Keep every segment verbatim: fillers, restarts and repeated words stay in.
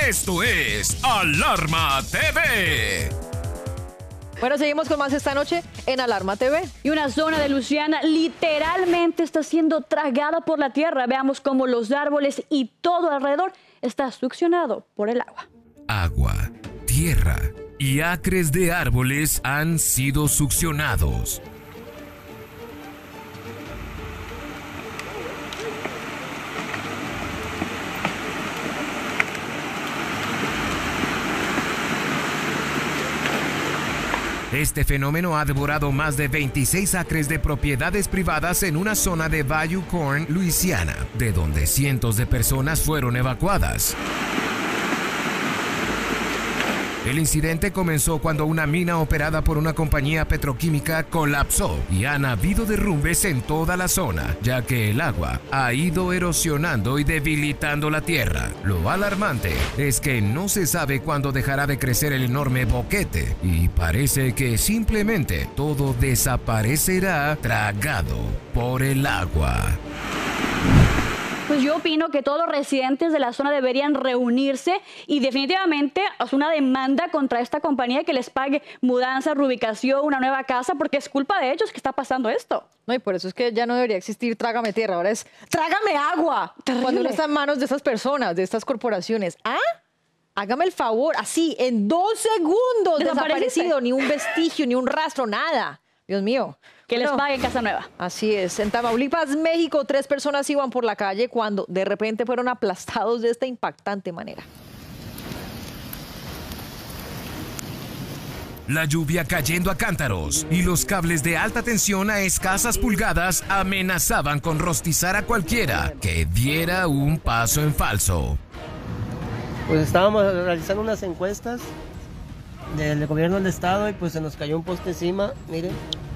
Esto es Alarma T V. Bueno, seguimos con más esta noche en Alarma T V. Y una zona de Luisiana literalmente está siendo tragada por la tierra. Veamos cómo los árboles y todo alrededor está succionado por el agua. Agua, tierra y acres de árboles han sido succionados. Este fenómeno ha devorado más de veintiséis acres de propiedades privadas en una zona de Bayou Corn, Luisiana, de donde cientos de personas fueron evacuadas. El incidente comenzó cuando una mina operada por una compañía petroquímica colapsó y han habido derrumbes en toda la zona, ya que el agua ha ido erosionando y debilitando la tierra. Lo alarmante es que no se sabe cuándo dejará de crecer el enorme boquete y parece que simplemente todo desaparecerá tragado por el agua. Pues yo opino que todos los residentes de la zona deberían reunirse y definitivamente hacer una demanda contra esta compañía que les pague mudanza, reubicación, una nueva casa, porque es culpa de ellos que está pasando esto. No, y por eso es que ya no debería existir Trágame Tierra, ahora es Trágame Agua. Terrible. Cuando uno está en manos de esas personas, de estas corporaciones. ¿Ah? Hágame el favor, así, en dos segundos desaparecido, ni un vestigio, ni un rastro, nada. Dios mío. Que Bueno, les pague casa nueva. Así es. En Tamaulipas, México, tres personas iban por la calle cuando de repente fueron aplastados de esta impactante manera. La lluvia cayendo a cántaros y los cables de alta tensión a escasas pulgadas amenazaban con rostizar a cualquiera que diera un paso en falso. Pues estábamos realizando unas encuestas del gobierno del estado y pues se nos cayó un poste encima, miren.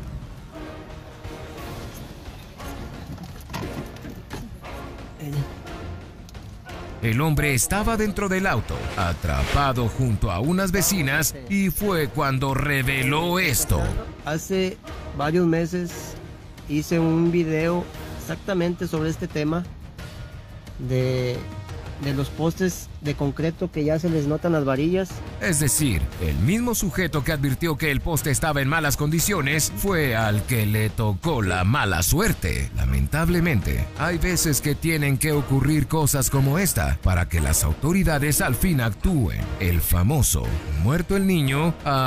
El hombre estaba dentro del auto, atrapado junto a unas vecinas, y fue cuando reveló esto. Hace varios meses hice un video exactamente sobre este tema de, de los postes de concreto que ya se les notan las varillas. Es decir, el mismo sujeto que advirtió que el poste estaba en malas condiciones fue al que le tocó la mala suerte. Lamentablemente, hay veces que tienen que ocurrir cosas como esta para que las autoridades al fin actúen. El famoso muerto el niño a